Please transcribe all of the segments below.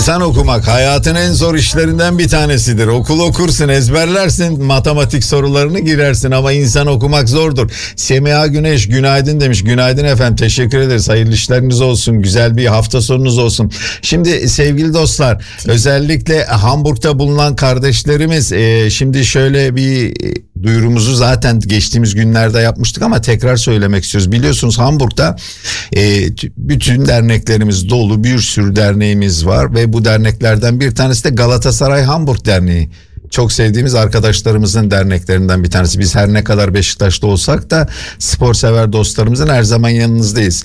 İnsan okumak hayatın en zor işlerinden bir tanesidir. Okul okursun, ezberlersin, matematik sorularını girersin ama insan okumak zordur. Semiha Güneş günaydın demiş. Günaydın efendim, teşekkür ederiz. Hayırlı işleriniz olsun, güzel bir hafta sonunuz olsun. Şimdi sevgili dostlar, özellikle Hamburg'da bulunan kardeşlerimiz şimdi şöyle bir duyurumuzu zaten geçtiğimiz günlerde yapmıştık ama tekrar söylemek istiyoruz. Biliyorsunuz Hamburg'da bütün derneklerimiz dolu, bir sürü derneğimiz var ve bu derneklerden bir tanesi de Galatasaray Hamburg Derneği. Çok sevdiğimiz arkadaşlarımızın derneklerinden bir tanesi. Biz her ne kadar Beşiktaş'ta olsak da spor sever dostlarımızın her zaman yanınızdayız.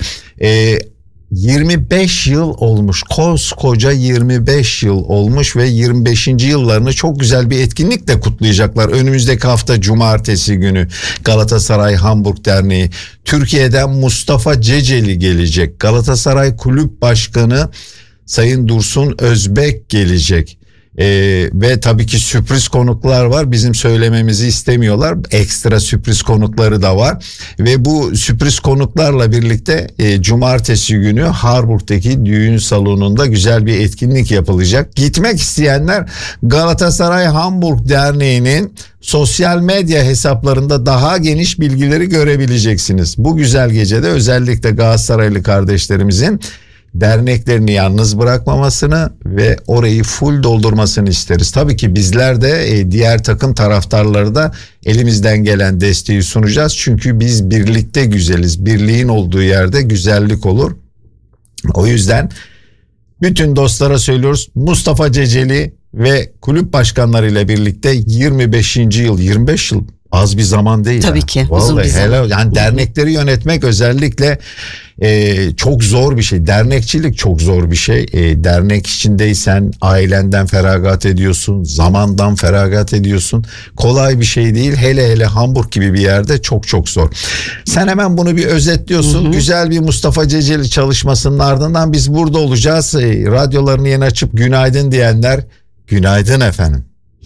25 yıl olmuş, koskoca 25 yıl olmuş ve 25. yıllarını çok güzel bir etkinlikle kutlayacaklar. Önümüzdeki hafta cumartesi günü Galatasaray Hamburg Derneği, Türkiye'den Mustafa Ceceli gelecek. Galatasaray Kulüp Başkanı Sayın Dursun Özbek gelecek. Ve tabii ki sürpriz konuklar var. Bizim söylememizi istemiyorlar. Ekstra sürpriz konukları da var. Ve bu sürpriz konuklarla birlikte cumartesi günü Harburg'daki düğün salonunda güzel bir etkinlik yapılacak. Gitmek isteyenler Galatasaray Hamburg Derneği'nin sosyal medya hesaplarında daha geniş bilgileri görebileceksiniz. Bu güzel gecede özellikle Galatasaraylı kardeşlerimizin derneklerini yalnız bırakmamasını ve orayı full doldurmasını isteriz. Tabii ki bizler de diğer takım taraftarları da elimizden gelen desteği sunacağız. Çünkü biz birlikte güzeliz. Birliğin olduğu yerde güzellik olur. O yüzden bütün dostlara söylüyoruz. Mustafa Ceceli ve kulüp başkanlarıyla birlikte 25. yıl, 25 yıl az bir zaman değil. Tabii ki. Vallahi uzun bir zaman. Yani dernekleri yönetmek özellikle çok zor bir şey. Dernekçilik çok zor bir şey. Dernek içindeysen ailenden feragat ediyorsun, zamandan feragat ediyorsun. Kolay bir şey değil. Hele hele Hamburg gibi bir yerde çok çok zor. Sen hemen bunu bir özetliyorsun. Güzel bir Mustafa Ceceli çalışmasının ardından biz burada olacağız. Radyolarını yeni açıp günaydın diyenler, günaydın efendim.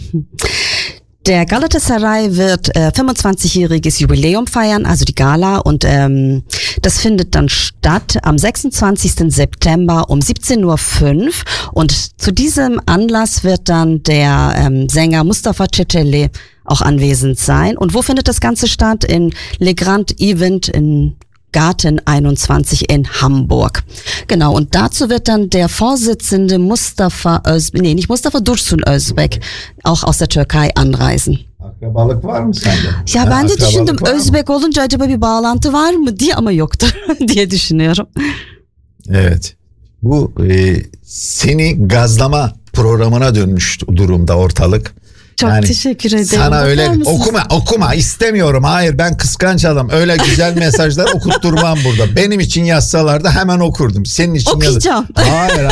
Der Galatasaray wird 25-jähriges Jubiläum feiern, also die Gala, und das findet dann statt am 26. September um 17:05 Uhr und zu diesem Anlass wird dann der Sänger Mustafa Ceceli auch anwesend sein. Und wo findet das Ganze statt? In Le Grand Event in Garten 21 in Hamburg. Genau, und dazu wird dann der Vorsitzende Dursun Özbek auch aus der Türkei anreisen. Akrabalık var mı sende? Ya ben de düşündüm Özbek olunca acaba bir bağlantı var mı diye ama yoktur diye düşünüyorum. Evet. Bu seni gazlama programına dönmüş durumda ortalık. Çok yani teşekkür ederim. Sana öyle okuma istemiyorum. Hayır, ben kıskanç adam. Öyle güzel mesajlar okutturmam burada. Benim için yazsalardı hemen okurdum. Senin için okuyacağım. Hayır.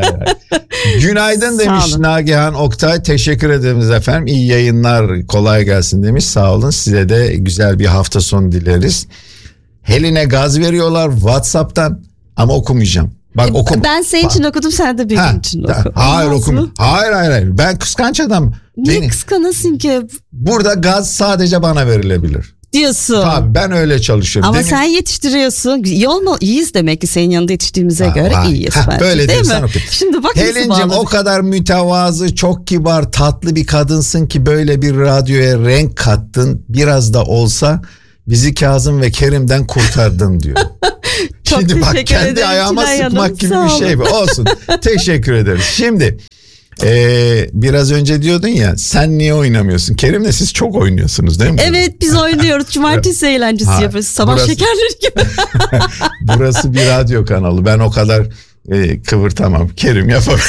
Günaydın demiş Nagihan Oktay. Teşekkür ederiz efendim. İyi yayınlar, kolay gelsin demiş. Sağ olun. Size de güzel bir hafta sonu dileriz. Helin'e gaz veriyorlar WhatsApp'tan ama okumayacağım. Bak okuma. Ben senin için okudum, sen de benim için oku. Hayır okuma. Hayır. Ben kıskanç adam. Niye kıskanırsın ki? Burada gaz sadece bana verilebilir. Diyorsun. Tabii ben öyle çalışıyorum. Ama sen yetiştiriyorsun. İyiyiz demek ki senin yanında yetiştiğimize göre iyiyiz bence. Böyle değil mi? Şimdi bak Helin'cim o kadar mütevazı, çok kibar, tatlı bir kadınsın ki böyle bir radyoya renk kattın. Biraz da olsa bizi Kazım ve Kerim'den kurtardın diyor. Şimdi bak kendi ayağıma sıkmak gibi bir şey bu. Olsun. Teşekkür ederiz. Şimdi biraz önce diyordun ya, sen niye oynamıyorsun? Kerim'le siz çok oynuyorsunuz değil mi? Evet, biz oynuyoruz. Cumartesi eğlencesi yapıyoruz. Sabah şekerleri gibi. Burası bir radyo kanalı. Ben o kadar kıvırtamam. Kerim yapar.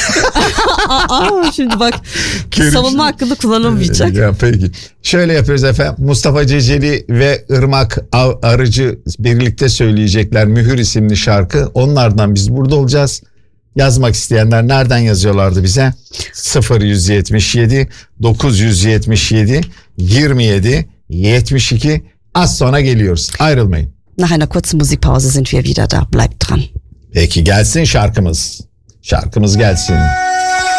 Şimdi bak savunma hakkında kullanılmayacak. Ya peki. Şöyle yapıyoruz efendim. Mustafa Ceceli ve Irmak Arıcı birlikte söyleyecekler Mühür isimli şarkı. Onlardan biz burada olacağız. Yazmak isteyenler nereden yazıyorlardı bize? 0177 977 27 72. Az sonra geliyoruz. Ayrılmayın. Nach einer kurzen Musikpause sind wir wieder da. Bleibt dran. Peki gelsin şarkımız. Şarkımız gelsin.